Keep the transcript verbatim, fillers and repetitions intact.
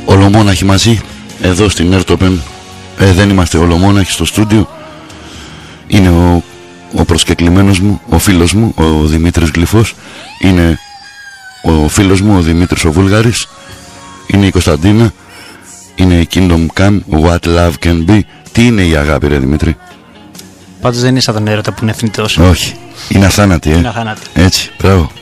ολομόναχοι μαζί εδώ στην Airtopen. ε, Δεν είμαστε ολομόναχοι στο στούντιο. Είναι ο, ο προσκεκλημένος μου, ο φίλος μου, ο Δημήτρης Γλυφός. Είναι ο φίλος μου, ο Δημήτρης ο Βούλγαρης. Είναι η Κωνσταντίνα. Είναι η Kingdom Come, What Love Can Be. Τι είναι η αγάπη, ρε Δημήτρη? Πάντως δεν είναι σαν τον έρωτα που είναι θνητός. Όχι, είναι αθάνατη, ε. Είναι αθάνατη. Έτσι, μπράβο.